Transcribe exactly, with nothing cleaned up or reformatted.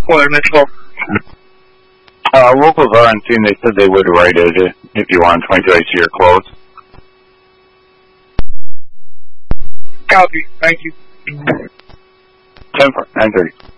What, Mitchell? Uh, locals are on scene. They said they would write it if you want twenty-two I C or close. Copy. Thank you. ten for nine thirty.